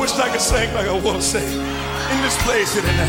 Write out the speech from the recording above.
wish I could sing like I want to sing in this place here tonight.